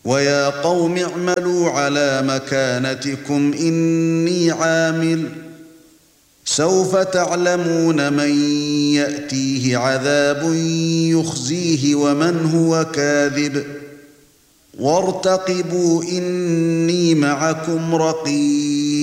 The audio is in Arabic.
وَيَا قَوْمِ اعْمَلُوا عَلَى مَكَانَتِكُمْ إِنِّي عَامِلٌ سَوْفَ تَعْلَمُونَ مَن يَأْتِيهِ عَذَابٌ يُخْزِيهِ وَمَنْ هُوَ كَاذِبٌ وَارْتَقِبُوا إِنِّي مَعَكُمْ رَقِيبٌ